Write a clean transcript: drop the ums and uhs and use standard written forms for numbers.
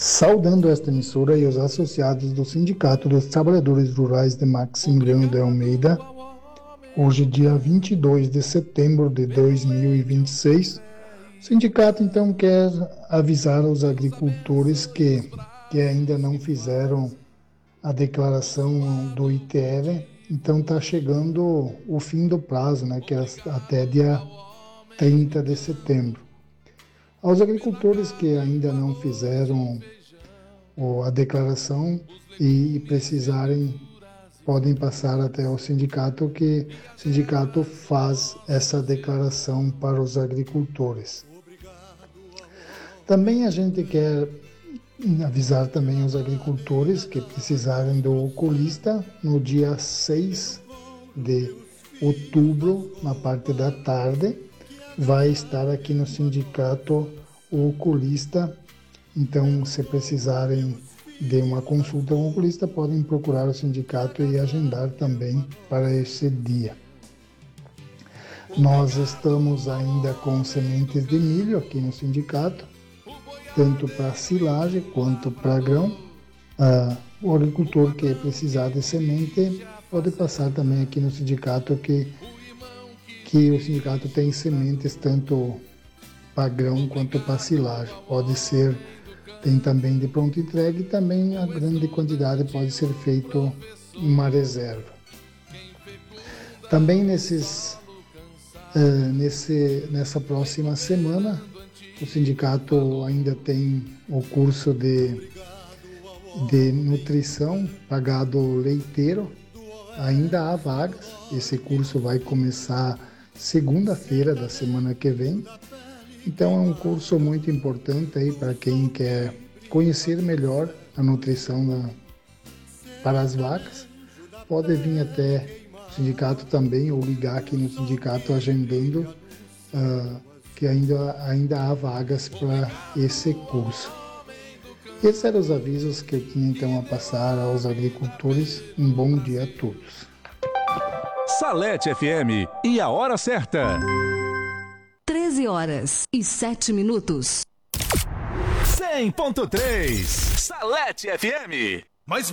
Saudando esta emissora e os associados do Sindicato dos Trabalhadores Rurais de Maximiliano de Almeida, hoje, dia 22 de setembro de 2026, o sindicato então quer avisar aos agricultores que ainda não fizeram a declaração do ITR. Então está chegando o fim do prazo, né, que é até dia 30 de setembro. Aos agricultores que ainda não fizeram a declaração e precisarem, podem passar até o sindicato, que o sindicato faz essa declaração para os agricultores. Também a gente quer avisar também os agricultores que precisarem do oculista no dia 6 de outubro, na parte da tarde, vai estar aqui no sindicato o oculista. Então, se precisarem de uma consulta com o oculista, podem procurar o sindicato e agendar também para esse dia. Nós estamos ainda com sementes de milho aqui no sindicato, tanto para silagem quanto para grão. O agricultor que precisar de semente pode passar também aqui no sindicato, que o sindicato tem sementes tanto para grão quanto para silagem. Pode ser, tem também de pronto entregue, e também a grande quantidade pode ser feito uma reserva. Também nessa próxima semana, o sindicato ainda tem o curso de nutrição para gado leiteiro. Ainda há vagas. Esse curso vai começar segunda-feira da semana que vem. Então é um curso muito importante aí para quem quer conhecer melhor a nutrição para as vacas. Pode vir até o sindicato também, ou ligar aqui no sindicato agendando, que ainda há vagas para esse curso. Esses eram os avisos que eu tinha então a passar aos agricultores. Um bom dia a todos. Salete FM e a hora certa. 13h07. 100.3 Salete FM.